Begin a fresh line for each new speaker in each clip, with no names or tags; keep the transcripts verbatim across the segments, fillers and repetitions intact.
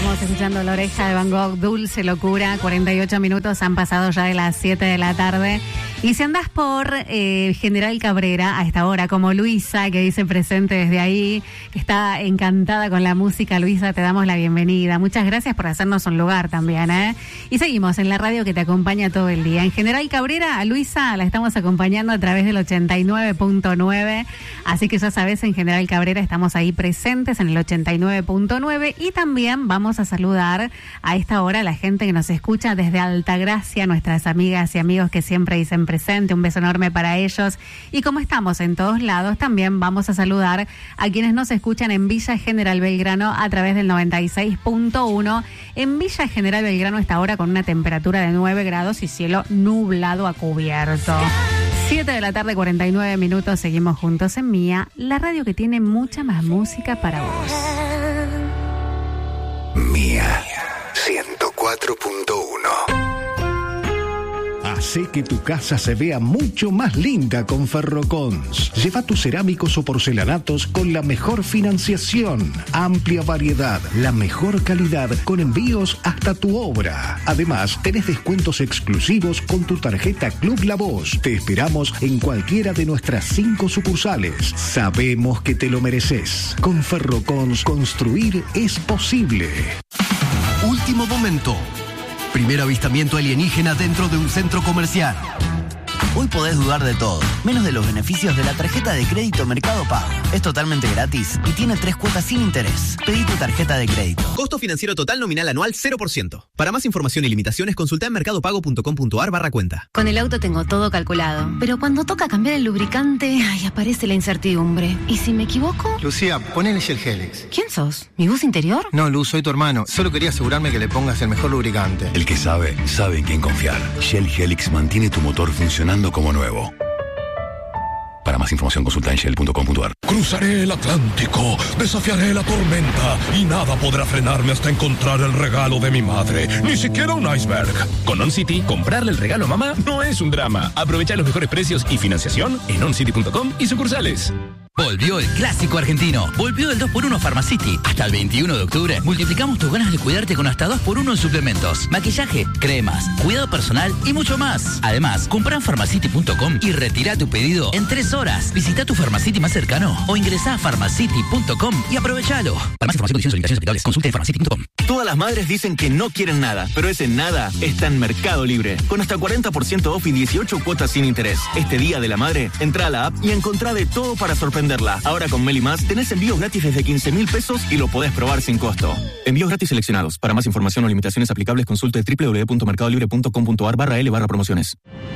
Estamos escuchando La Oreja de Van Gogh, Dulce Locura. cuarenta y ocho minutos han pasado ya de las siete de la tarde. Y si andás por eh, General Cabrera a esta hora, como Luisa, que dice presente desde ahí, que está encantada con la música, Luisa, te damos la bienvenida. Muchas gracias por hacernos un lugar también, ¿eh? Y seguimos en la radio que te acompaña todo el día. En General Cabrera, a Luisa la estamos acompañando a través del ochenta y nueve punto nueve. Así que ya sabes, en General Cabrera estamos ahí presentes en el ochenta y nueve punto nueve. Y también vamos a saludar a esta hora a la gente que nos escucha desde Altagracia, nuestras amigas y amigos que siempre dicen presente. Un beso enorme para ellos. Y como estamos en todos lados, también vamos a saludar a quienes nos escuchan en Villa General Belgrano a través del noventa y seis punto uno. En Villa General Belgrano está ahora con una temperatura de nueve grados y cielo nublado a cubierto. siete de la tarde, cuarenta y nueve minutos. Seguimos juntos en Mía, la radio que tiene mucha más música para vos.
Mía ciento cuatro punto uno.
Hace que tu casa se vea mucho más linda con Ferrocons. Lleva tus cerámicos o porcelanatos con la mejor financiación, amplia variedad, la mejor calidad, con envíos hasta tu obra. Además, tenés descuentos exclusivos con tu tarjeta Club La Voz. Te esperamos en cualquiera de nuestras cinco sucursales. Sabemos que te lo mereces. Con Ferrocons, construir es posible.
Último momento. Primer avistamiento alienígena dentro de un centro comercial. Hoy podés dudar de todo, menos de los beneficios de la tarjeta de crédito Mercado Pago. Es totalmente gratis y tiene tres cuotas sin interés. Pedí tu tarjeta de crédito.
Costo financiero total nominal anual cero por ciento. Para más información y limitaciones, consulta en mercadopago.com.ar barra cuenta.
Con el auto tengo todo calculado, pero cuando toca cambiar el lubricante, ay, aparece la incertidumbre. ¿Y si me equivoco?
Lucía, ponele Shell Helix.
¿Quién sos? ¿Mi bus interior?
No, Luz, soy tu hermano. Solo quería asegurarme que le pongas el mejor lubricante.
El que sabe, sabe en quién confiar. Shell Helix mantiene tu motor funcionando como nuevo. Para más información consulta en shell punto com punto ar.
Cruzaré el Atlántico, desafiaré la tormenta y nada podrá frenarme hasta encontrar el regalo de mi madre. Ni siquiera un iceberg.
Con OnCity, comprarle el regalo a mamá no es un drama. Aprovecha los mejores precios y financiación en oncity punto com y sucursales.
Volvió el clásico argentino. Volvió el dos por uno Pharmacity. Hasta el veintiuno de octubre multiplicamos tus ganas de cuidarte con hasta dos por uno en suplementos, maquillaje, cremas, cuidado personal y mucho más. Además, compra en pharmacity punto com y retira tu pedido en tres horas. Visita tu Pharmacity más cercano o ingresá a pharmacity punto com y aprovechalo. Para más información, condiciones y limitaciones aplicables, consulte en pharmacity punto com.
Todas las madres dicen que no quieren nada, pero ese nada está en Mercado Libre. Con hasta cuarenta por ciento off y dieciocho cuotas sin interés. Este Día de la Madre, entra a la app y encontrá de todo para sorprenderla. Ahora con Meli Más tenés envíos gratis desde quince mil pesos y lo podés probar sin costo. Envíos gratis seleccionados. Para más información o limitaciones aplicables, consulte doble u doble u doble u punto mercado libre punto com punto ar barra L barra promociones.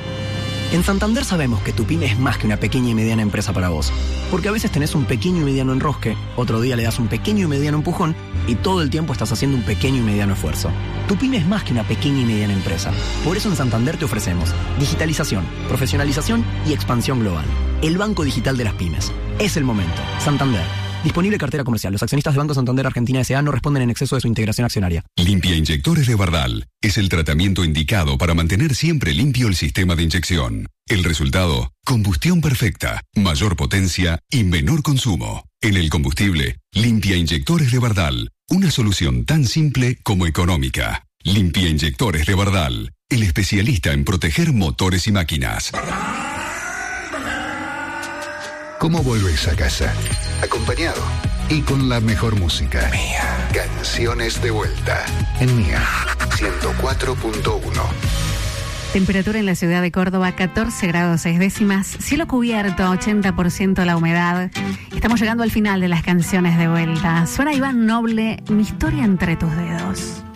En Santander sabemos que tu pyme es más que una pequeña y mediana empresa para vos. Porque a veces tenés un pequeño y mediano enrosque, otro día le das un pequeño y mediano empujón y todo el tiempo estás haciendo un pequeño y mediano esfuerzo. Tu pyme es más que una pequeña y mediana empresa. Por eso en Santander te ofrecemos digitalización, profesionalización y expansión global. El banco digital de las pymes. Es el momento. Santander. Disponible cartera comercial. Los accionistas de Banco Santander Argentina S A no responden en exceso de su integración accionaria.
Limpia Inyectores de Bardal es el tratamiento indicado para mantener siempre limpio el sistema de inyección. El resultado, combustión perfecta, mayor potencia y menor consumo. En el combustible, Limpia Inyectores de Bardal. Una solución tan simple como económica. Limpia Inyectores de Bardal. El especialista en proteger motores y máquinas.
¿Cómo volvés a casa? Acompañado y con la mejor música. Mía. Canciones de vuelta. En Mía ciento cuatro punto uno.
Temperatura en la ciudad de Córdoba, catorce grados seis décimas. Cielo cubierto, ochenta por ciento la humedad. Estamos llegando al final de las canciones de vuelta. Suena Iván Noble, Mi historia entre tus dedos.